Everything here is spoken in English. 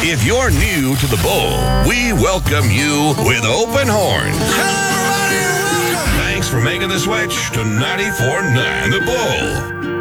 If you're new to the Bull, we welcome you with open arms. Hello, everybody, and welcome. Thanks for making the switch to 94.9 The Bull.